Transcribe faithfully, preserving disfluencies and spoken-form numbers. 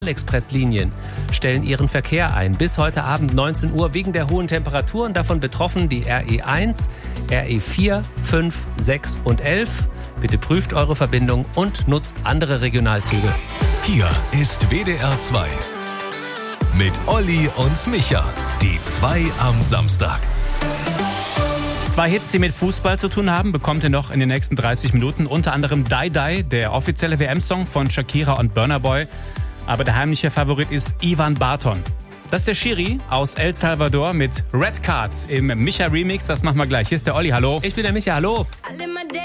Expresslinien stellen ihren Verkehr ein. Bis heute Abend neunzehn Uhr wegen der hohen Temperaturen. Davon betroffen die R E eins, R E vier, fünf, sechs und elf. Bitte prüft eure Verbindung und nutzt andere Regionalzüge. Hier ist W D R zwei mit Olli und Micha. Die zwei am Samstag. Zwei Hits, die mit Fußball zu tun haben, bekommt ihr noch in den nächsten dreißig Minuten. Unter anderem Die Die, der offizielle W M-Song von Shakira und Burna Boy. Aber der heimliche Favorit ist Ivan Barton. Das ist der Schiri aus El Salvador mit Red Cards im Micha-Remix. Das machen wir gleich. Hier ist der Olli, hallo. Ich bin der Micha, hallo. Alle